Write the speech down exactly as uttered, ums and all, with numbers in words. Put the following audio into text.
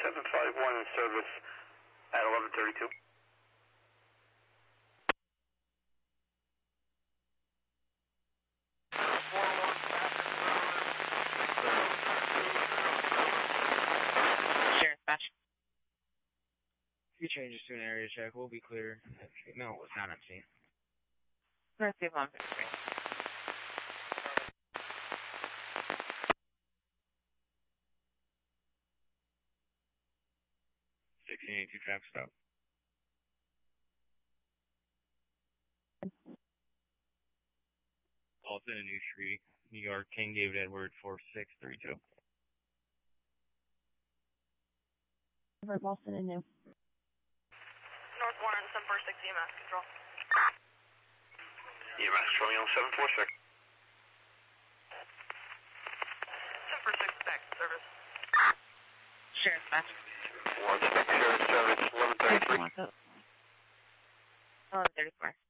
seven five one in service at eleven thirty-two. Dispatch. If you changes to an area check, we'll be clear. No, it was not unseen. Receive one fifty-three. sixteen eighty-two traffic stop. Alton and New Street, New York, King David Edward, four six three two. Over Boston and New. North one seven four six E M S control. E M S Romeo seven four six. seven four six back service. Sheriff Dispatch. One six Sheriff Service eleven thirty-three. eleven thirty-four.